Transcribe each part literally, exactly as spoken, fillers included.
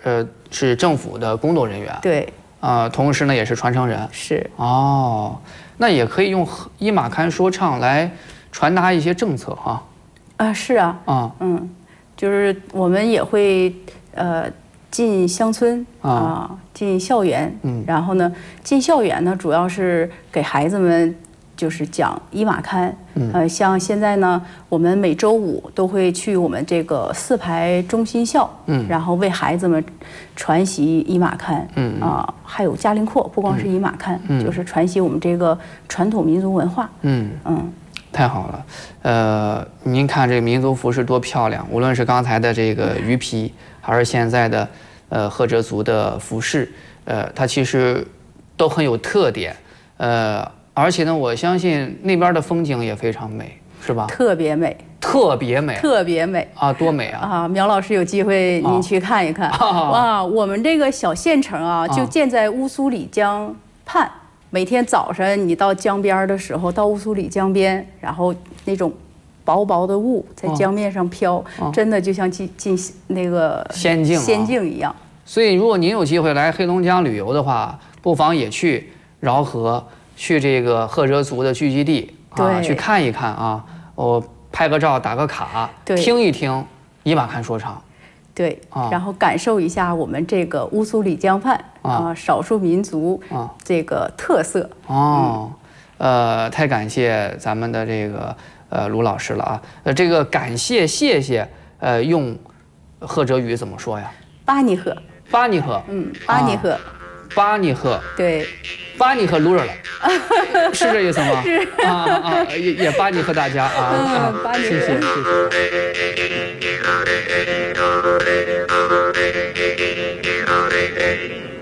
呃是政府的工作人员， 对， 啊、呃，同时呢也是传承人， 是哦，那也可以用伊玛堪说唱来传达一些政策哈。 啊，是啊， 啊， 嗯，就是我们也会呃进乡村啊，进校园，嗯，然后呢进校园呢主要是给孩子们。就是讲伊玛堪，呃，像现在呢，我们每周五都会去我们这个四排中心校，嗯，然后为孩子们传习伊玛堪，嗯啊，还有嘉陵阔，不光是伊玛堪，嗯，就是传习我们这个传统民族文化，嗯嗯， 太好了，呃，您看这个民族服饰多漂亮，无论是刚才的这个鱼皮，还是现在的呃赫哲族的服饰，呃，它其实都很有特点，呃。而且呢，我相信那边的风景也非常美，是吧？ 特别美， 特别美， 特别美啊！多美啊！ 啊，苗老师有机会您去看一看。啊、哇，我们这个小县城啊，就建在乌苏里江畔。每天早晨你到江边的时候，到乌苏里江边，然后那种薄薄的雾在江面上飘，哦、真的就像进进那个仙境、啊、 仙境一样。 所以，如果您有机会来黑龙江旅游的话，不妨也去饶河。去这个赫哲族的聚集地啊，去看一看啊，我拍个照，打个卡，听一听伊玛堪说唱， 对，啊、然后感受一下我们这个乌苏里江畔啊少数民族啊这个特色哦，嗯、呃，太感谢咱们的这个呃卢老师了啊，呃，这个感谢谢谢呃用赫哲语怎么说呀？ 巴尼赫， 巴尼赫， 嗯，巴尼赫。啊巴尼赫， 对， 巴尼赫撸着了，是这意思吗？ 是啊啊，也也巴尼和大家啊， 嗯，巴尼， 谢谢谢谢。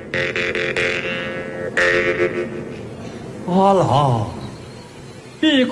阿郎，一